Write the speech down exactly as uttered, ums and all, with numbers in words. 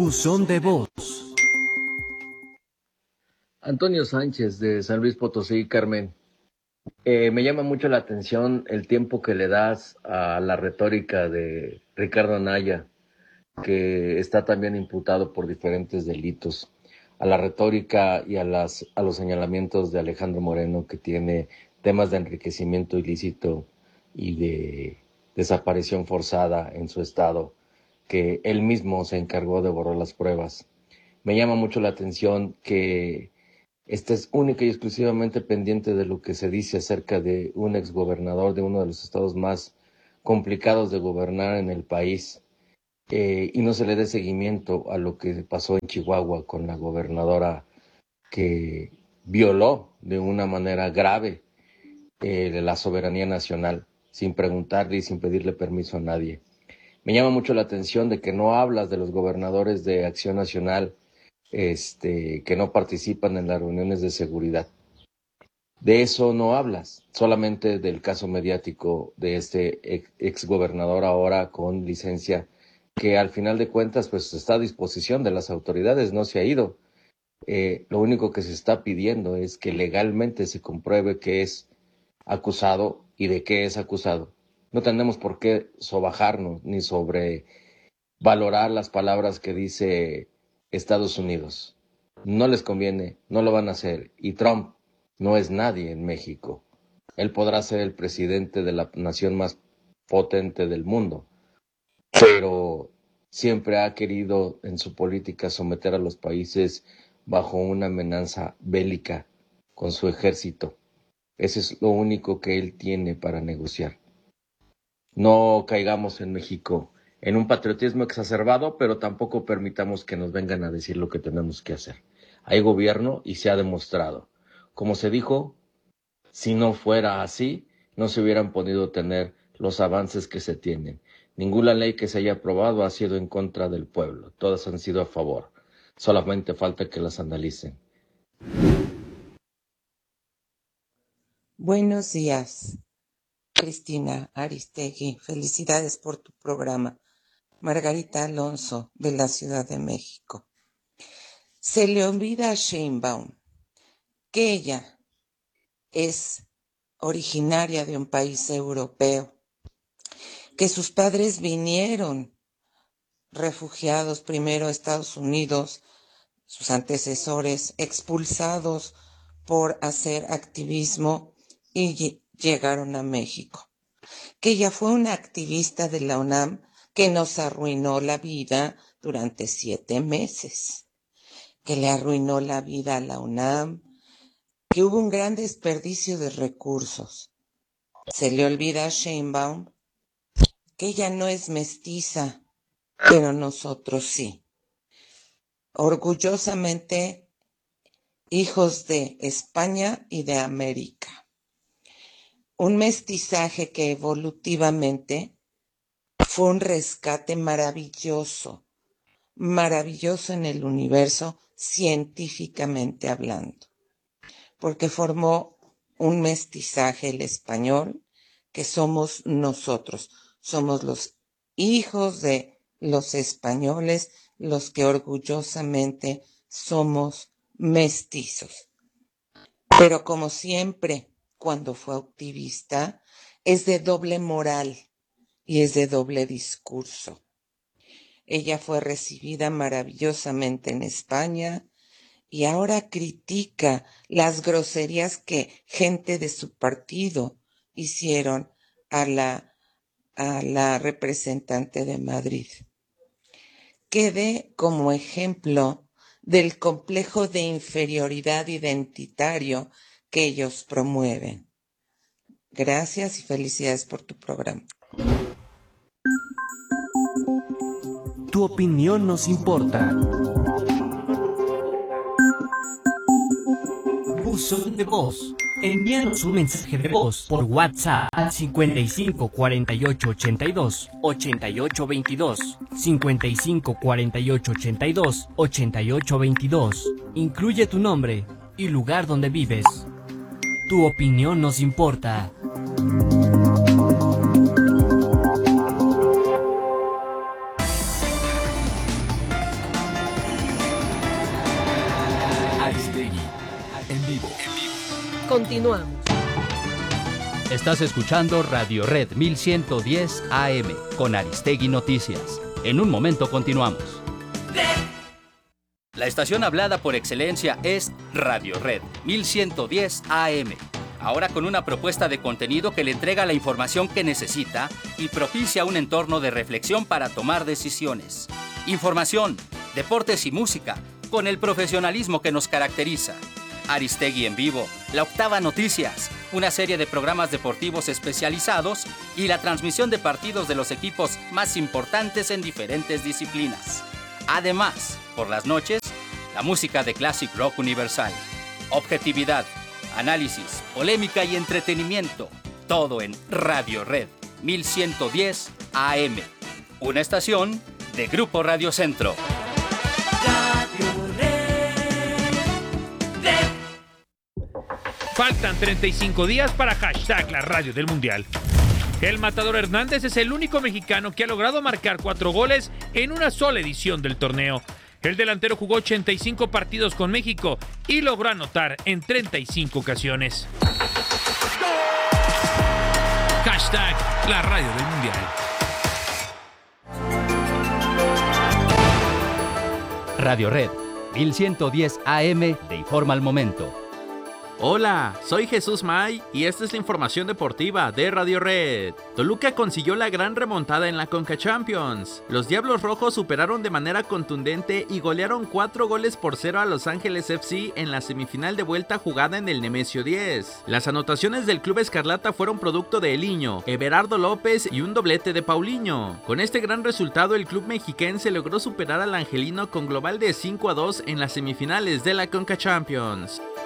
Buzón de voz. Antonio Sánchez, de San Luis Potosí, Carmen. Eh, me llama mucho la atención el tiempo que le das a la retórica de Ricardo Anaya, que está también imputado por diferentes delitos, a la retórica y a, las, a los señalamientos de Alejandro Moreno, que tiene temas de enriquecimiento ilícito y de desaparición forzada en su estado, que él mismo se encargó de borrar las pruebas. Me llama mucho la atención que estés única y exclusivamente pendiente de lo que se dice acerca de un exgobernador de uno de los estados más complicados de gobernar en el país, eh, y no se le dé seguimiento a lo que pasó en Chihuahua con la gobernadora que violó de una manera grave eh, la soberanía nacional, sin preguntarle y sin pedirle permiso a nadie. Me llama mucho la atención de que no hablas de los gobernadores de Acción Nacional, este, que no participan en las reuniones de seguridad. De eso no hablas, solamente del caso mediático de este ex, ex gobernador ahora con licencia, que al final de cuentas pues está a disposición de las autoridades, no se ha ido. Eh, lo único que se está pidiendo es que legalmente se compruebe que es acusado y de qué es acusado. No tenemos por qué sobajarnos ni sobrevalorar las palabras que dice Estados Unidos. No les conviene, no lo van a hacer. Y Trump no es nadie en México. Él podrá ser el presidente de la nación más potente del mundo, pero siempre ha querido en su política someter a los países bajo una amenaza bélica con su ejército. Ese es lo único que él tiene para negociar. No caigamos en México en un patriotismo exacerbado, pero tampoco permitamos que nos vengan a decir lo que tenemos que hacer. Hay gobierno y se ha demostrado. Como se dijo, si no fuera así, no se hubieran podido tener los avances que se tienen. Ninguna ley que se haya aprobado ha sido en contra del pueblo. Todas han sido a favor. Solamente falta que las analicen. Buenos días, Cristina Aristegui. Felicidades por tu programa. Margarita Alonso, de la Ciudad de México. Se le olvida a Sheinbaum que ella es originaria de un país europeo, que sus padres vinieron refugiados primero a Estados Unidos, sus antecesores expulsados por hacer activismo y llegaron a México, que ella fue una activista de la UNAM que nos arruinó la vida durante siete meses, que le arruinó la vida a la UNAM, que hubo un gran desperdicio de recursos. Se le olvida a Sheinbaum que ella no es mestiza, pero nosotros sí. Orgullosamente hijos de España y de América. Un mestizaje que evolutivamente fue un rescate maravilloso, maravilloso en el universo científicamente hablando, porque formó un mestizaje el español que somos nosotros, somos los hijos de los españoles, los que orgullosamente somos mestizos. Pero como siempre, cuando fue activista, es de doble moral y es de doble discurso. Ella fue recibida maravillosamente en España y ahora critica las groserías que gente de su partido hicieron a la, a la representante de Madrid. Quede como ejemplo del complejo de inferioridad identitario que ellos promueven. Gracias y felicidades por tu programa. Tu opinión nos importa. Buzón de voz. Envíanos un mensaje de voz por WhatsApp al cincuenta y cinco cuarenta y ocho ochenta y dos ochenta y ocho veintidós, cincuenta y cinco cuarenta y ocho ochenta y dos ochenta y ocho veintidós. Incluye tu nombre y lugar donde vives. Tu opinión nos importa. Aristegui, en vivo. Continuamos. Estás escuchando Radio Red mil ciento diez A M con Aristegui Noticias. En un momento continuamos. La estación hablada por excelencia es Radio Red mil ciento diez A M. Ahora con una propuesta de contenido que le entrega la información que necesita y propicia un entorno de reflexión para tomar decisiones. Información, deportes y música, con el profesionalismo que nos caracteriza. Aristegui en vivo, La Octava Noticias, una serie de programas deportivos especializados y la transmisión de partidos de los equipos más importantes en diferentes disciplinas. Además, por las noches, la música de Classic Rock Universal. Objetividad, análisis, polémica y entretenimiento. Todo en Radio Red mil ciento diez A M. Una estación de Grupo Radio Centro. Radio Red. Red. Faltan treinta y cinco días para hashtag la radio del Mundial. El Matador Hernández es el único mexicano que ha logrado marcar cuatro goles en una sola edición del torneo. El delantero jugó ochenta y cinco partidos con México y logró anotar en treinta y cinco ocasiones. Hashtag la radio del Mundial. Radio Red mil ciento diez A M te informa al momento. Hola, soy Jesús May y esta es la información deportiva de Radio Red. Toluca consiguió la gran remontada en la Conca Champions. Los Diablos Rojos superaron de manera contundente y golearon cuatro goles por cero a Los Ángeles F C en la semifinal de vuelta jugada en el Nemesio diez. Las anotaciones del Club Escarlata fueron producto de Eliño, Everardo López y un doblete de Paulinho. Con este gran resultado, el club mexiquense logró superar al angelino con global de cinco a dos en las semifinales de la Conca Champions.